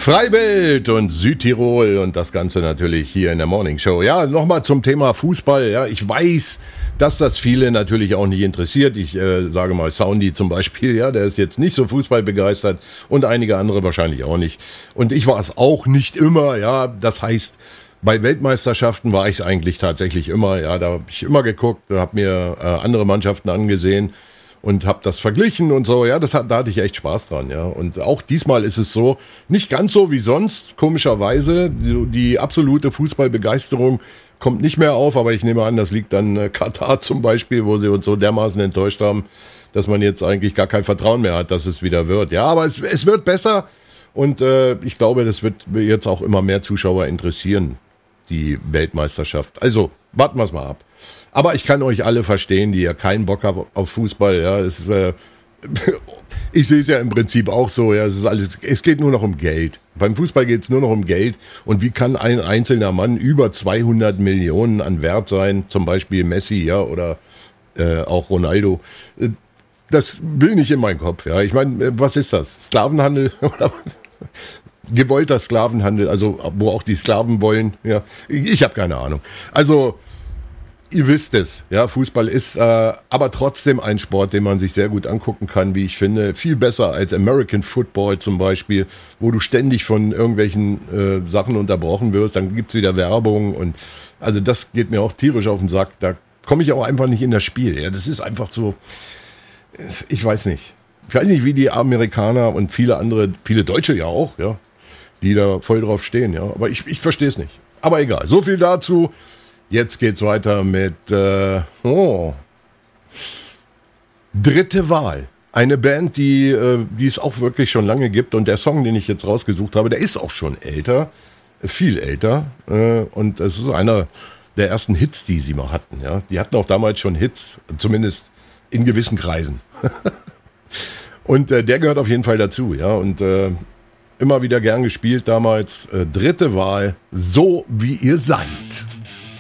Freiwild und Südtirol und das Ganze natürlich hier in der Morning Show. Ja, nochmal zum Thema Fußball. Ja, ich weiß, dass das viele natürlich auch nicht interessiert. Ich sage mal, Soundy zum Beispiel, ja, der ist jetzt nicht so fußballbegeistert und einige andere wahrscheinlich auch nicht. Und ich war es auch nicht immer, ja, das heißt, bei Weltmeisterschaften war ich es eigentlich tatsächlich immer, ja, da habe ich immer geguckt, habe mir andere Mannschaften angesehen und habe das verglichen und so, ja, da hatte ich echt Spaß dran, ja. Und auch diesmal ist es so, nicht ganz so wie sonst, komischerweise, die absolute Fußballbegeisterung kommt nicht mehr auf, aber ich nehme an, das liegt an Katar zum Beispiel, wo sie uns so dermaßen enttäuscht haben, dass man jetzt eigentlich gar kein Vertrauen mehr hat, dass es wieder wird. Ja, aber es wird besser und ich glaube, das wird jetzt auch immer mehr Zuschauer interessieren, die Weltmeisterschaft. Also, warten wir es mal ab. Aber ich kann euch alle verstehen, die ja keinen Bock haben auf Fußball. Ja, ich sehe es ja im Prinzip auch so. Ja, es geht nur noch um Geld. Beim Fußball geht es nur noch um Geld. Und wie kann ein einzelner Mann über 200 Millionen an Wert sein? Zum Beispiel Messi, ja, oder auch Ronaldo. Das will nicht in meinen Kopf. Ja, ich meine, was ist das? Sklavenhandel oder was? Gewollter Sklavenhandel, also wo auch die Sklaven wollen. Ja, ich habe keine Ahnung. Also ihr wisst es, ja, Fußball ist aber trotzdem ein Sport, den man sich sehr gut angucken kann, wie ich finde. Viel besser als American Football zum Beispiel, wo du ständig von irgendwelchen Sachen unterbrochen wirst. Dann gibt's wieder Werbung und also das geht mir auch tierisch auf den Sack. Da komme ich auch einfach nicht in das Spiel. Ja, das ist einfach so, ich weiß nicht. Ich weiß nicht, wie die Amerikaner und viele Deutsche ja auch, ja, die da voll drauf stehen, ja. Aber ich verstehe es nicht. Aber egal, so viel dazu. Jetzt geht's weiter mit Dritte Wahl. Eine Band, die es auch wirklich schon lange gibt. Und der Song, den ich jetzt rausgesucht habe, der ist auch schon älter. Viel älter. Und es ist einer der ersten Hits, die sie mal hatten. Ja, die hatten auch damals schon Hits, zumindest in gewissen Kreisen. Und der gehört auf jeden Fall dazu. Ja, und immer wieder gern gespielt damals. Dritte Wahl, so wie ihr seid.